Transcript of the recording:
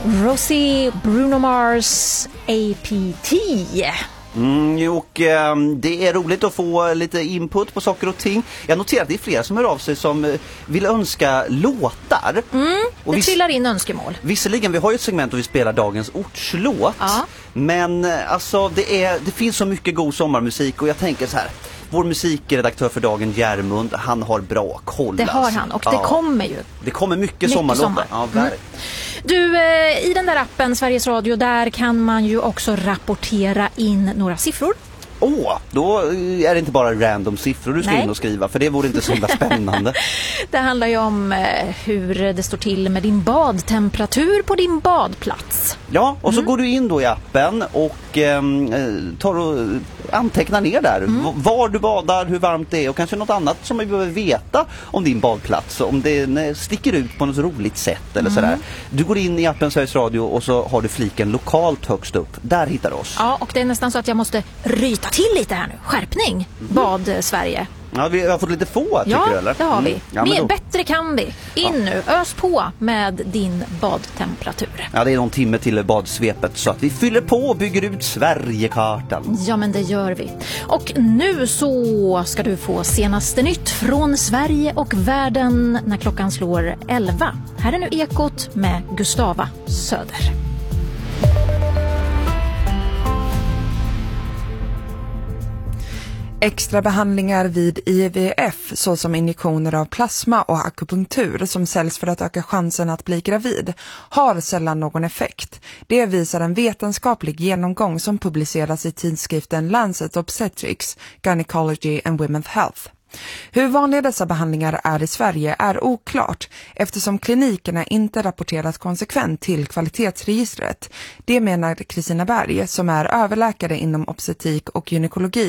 Rosie Bruno Mars APT. Och det är roligt att få lite input på saker och ting. Jag noterar att det är flera som hör av sig som vill önska låtar. Och det trillar in önskemål. Visserligen, vi har ju ett segment och vi spelar dagens ortslåt. Ja. Men alltså det finns så mycket god sommarmusik och jag tänker så här. Vår musikredaktör för dagen, Järmund, han har bra koll. Det har han och det kommer ju. Det kommer mycket sommarlåtar. Sommar. Ja, verkligen. Du, i den där appen Sveriges Radio, där kan man ju också rapportera in några siffror. Då är det inte bara random siffror du ska in och skriva, för det vore inte så himla spännande. Det handlar ju om hur det står till med din badtemperatur på din badplats. Ja, och så går du in då i appen och tar och antecknar ner där var du badar, hur varmt det är och kanske något annat som vi behöver veta om din badplats, om det sticker ut på något roligt sätt eller sådär. Du går in i appen Sveriges Radio och så har du fliken lokalt högst upp. Där hittar du oss. Ja, och det är nästan så att jag måste ryta till lite här nu. Skärpning, Bad Sverige. Ja, vi har fått lite få, tycker du, eller? Ja, det har vi. Ja, bättre kan vi. Nu, ös på med din badtemperatur. Ja, det är någon timme till badsvepet så att vi fyller på och bygger ut Sverigekartan. Ja, men det gör vi. Och nu så ska du få senaste nytt från Sverige och världen när klockan slår 11. Här är nu Ekot med Gustava Söder. Extra behandlingar vid IVF, såsom injektioner av plasma och akupunktur som säljs för att öka chansen att bli gravid, har sällan någon effekt. Det visar en vetenskaplig genomgång som publiceras i tidskriften Lancet Obstetrics, Gynecology and Women's Health. Hur vanliga dessa behandlingar är i Sverige är oklart eftersom klinikerna inte rapporterat konsekvent till kvalitetsregistret. Det menar Kristina Berg som är överläkare inom obstetrik och gynekologi